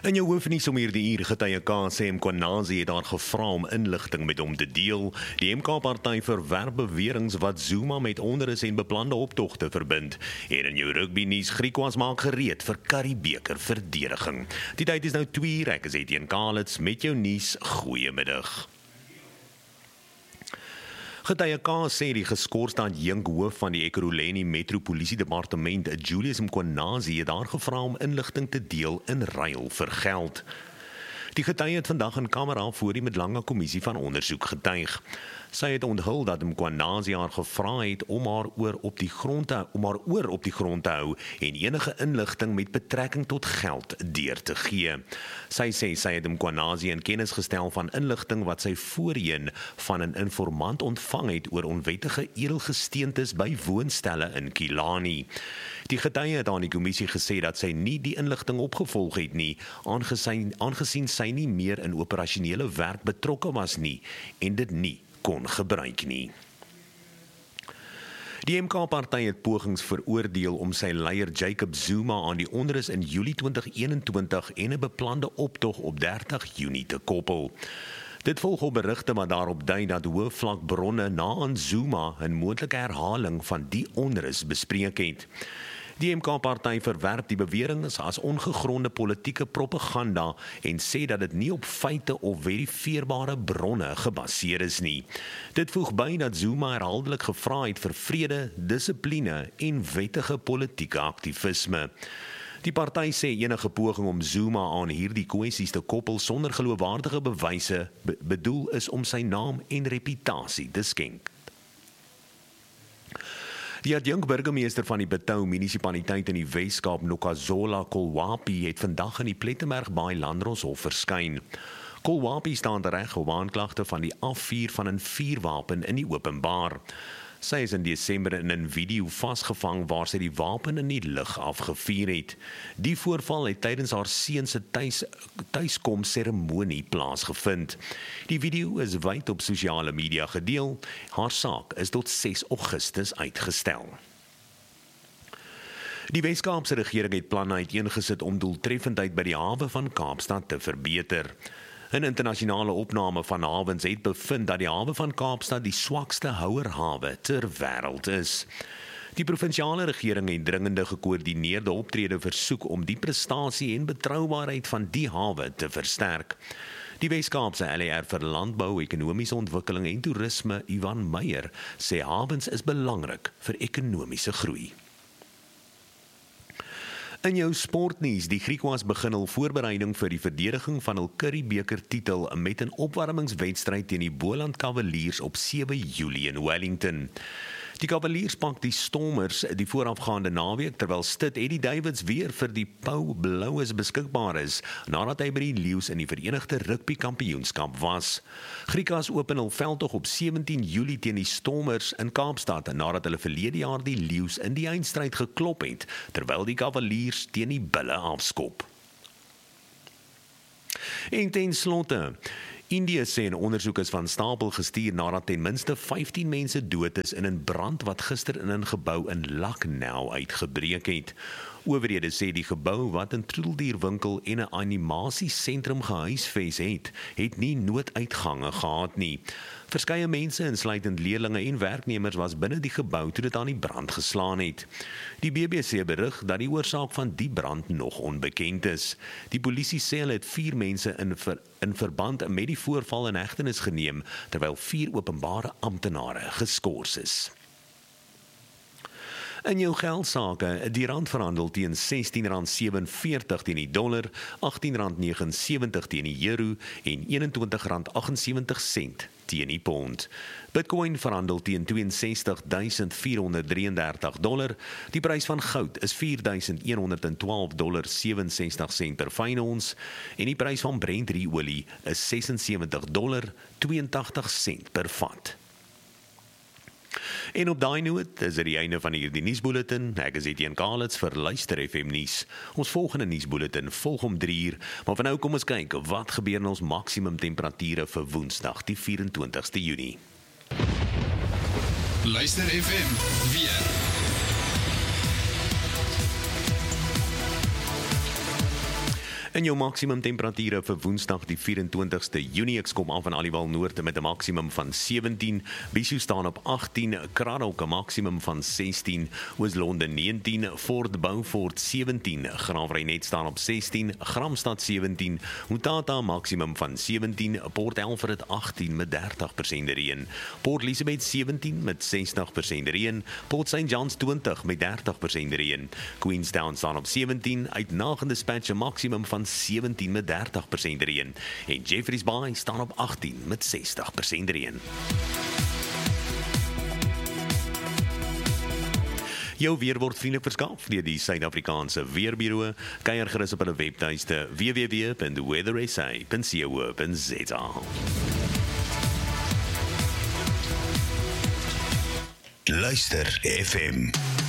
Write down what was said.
In jou hoofnuus om hierdie uur getuie KC Mkhwanazi het daar gevra om inligting met hom te deel. Die MK-party verwerp beweringe wat Zuma met onrus en beplande optogte verbind. En in jou rugby nuus, Griquas maak gereed vir Currie-beker verdediging. Die tyd is nou 2 uur, ek is Etienne Kalitz met jou nuus. Goeiemiddag. Getuie K sê die geskorste adjunkhoof van die Ekurhuleni Metropolisie Departement, Julius Mkhwanazi, het daar gevra om inligting te deel in ruil vir geld. Die getuie het vandag in kamera voor die Mdlanga Kommissie van Ondersoek getuig. Sy het onthul dat Mkhwanazi haar gevra het om haar oor op die grond te hou en enige inligting met betrekking tot geld deur te gee. Sy sê sy het Mkhwanazi in kennis gestel van inligting wat sy voorheen van 'n informant ontvang het oor onwettige edelgesteentes by woonstelle in Kilani. Die getuie het aan die kommissie gesê dat sy nie die inligting opgevolg het nie, aangesien sy nie meer in operasionele werk betrokke was nie en dit nie kon gebruik nie. Die MK-party het pogings veroordeel om sy leier Jacob Zuma aan die onrus in Julie 2021 en 'n beplande optog op 30 Junie te koppel. Dit volg op berigte wat daarop dui dat hoë vlak bronne na aan Zuma 'n moontlike herhaling van die onrus bespreek het. Die MK-party verwerp die beweringe as ongegronde politieke propaganda en sê dat dit nie op feite of verifieerbare bronne gebaseer is nie. Dit voeg by dat Zuma herhaaldelik gevra het vir vrede, dissipline en wettige politieke aktivisme. Die party sê enige poging om Zuma aan hierdie kwessies te koppel sonder geloofwaardige bewyse bedoel is om sy naam en reputasie te skenk. Die adjunkburgemeester van die Betau munisipaliteit in die Weskaap, Nokazola Kolwapi, het vandag in die Plettenberg-Baai Landdroshof verskyn. Kolwapi staan reg op aanklagte van die afvuur van 'n vuurwapen in die openbaar. Sy is in Desember in 'n video vasgevang waar sy die wapen in die lug afgevuur het. Die voorval het tydens haar seun se tuiskom seremonie plaasgevind. Die video is wyd op sosiale media gedeel. Haar saak is tot 6 Augustus uitgestel. Die Weskaapse regering het planne uiteengesit om doeltreffendheid by die hawe van Kaapstad te verbeter. 'n internasionale opname van hawens het bevind dat die hawe van Kaapstad die swakste houerhawe ter wêreld is. Die provinsiale regering het dringende gekoördineerde optrede versoek om die prestasie en betroubaarheid van die hawe te versterk. Die Weskaapse LER vir Landbou, Ekonomiese Ontwikkeling en Toerisme, Ivan Meyer, sê hawens is belangrik vir ekonomiese groei. In jou sportnuus, die Griquas begin hul voorbereiding vir die verdediging van hul Currie-beker titel met 'n opwarmingswedstryd teen die Boland Cavaliers op 7 Julie in Wellington. Die Cavaliers pak die Stormers die voorafgaande naweek, terwyl Stit Eddie Davids weer vir die Pau Bloues beskikbaar is, nadat hy by die Leeu's in die Verenigde Rugby Kampioenskap was. Griquas open hul veldtog op 17 Julie teen die Stormers in Kaapstad, nadat hulle verlede jaar die Leeu's in die eindstryd geklop het, terwyl die Cavaliers teen die Bulle afskop. En ten slotte, Indië sê 'n ondersoek is van stapel gestuur nadat ten minste 15 mense dood is in 'n brand wat gister in 'n gebou in Lucknow uitgebreek het. Owerhede sê die gebou wat 'n troeteldierwinkel en 'n animasiesentrum gehuisves het nie nooduitgange gehad nie. Verskeie mense, insluitend leerlinge en werknemers, was binne die gebou toe dit aan die brand geslaan het. Die BBC berig dat die oorsaak van die brand nog onbekend is. Die polisie sê hulle het 4 mense in verband met die voorval in hegtenis geneem, terwyl 4 openbare amptenare geskort is. In jou geldsake, die rand verhandel teen R16.47 teen die dollar, R18.79 teen die euro en R21.78 teen die pond. Bitcoin verhandel teen $62.433. Die prys van goud is $4.112.67 per fyn ons en die prys van Brent olie is $76.82 per vat. En op daai noot is dit die einde van hierdie nuusbulletin. Ek is Etienne Kalitz vir Luister FM nuus. Ons volgende nuusbulletin volg om 3 uur, maar vir nou kom ons kyk wat gebeur in ons maksimum temperature vir Woensdag die 24ste Junie. Luister FM weer. In jou maksimum temperature vir Woensdag die 24ste Junie, ek kom af in Aliwal Noord met 'n maksimum van 17, Bishu staan op 18, Craddock 'n maksimum van 16, Oos-London 19, Fort Beaufort 17, Graafrenet staan op 16, Gramstad 17, Mutata maksimum van 17, Port Alfred 18 met 30% reën, Port Elizabeth 17 met 60% reën, Port St. John's 20 met 30% reën, Queenstown staan op 17, uit Nagel Dispatch 'n maksimum van 17 met 30% reën, en Jeffreys Bay staan op 18 met 60% reën. Jou weer word vriendelik verskaf deur die Suid-Afrikaanse Weerbureau. Kyk gerus op hulle webtuiste www.weathersa.co.za. Luister FM.